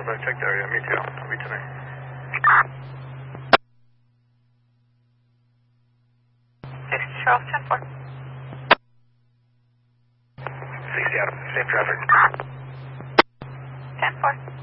I checked the area. Me too. I'll be tonight. 60 Charles, 10-4. 60 Adam. Same traffic. 10-4.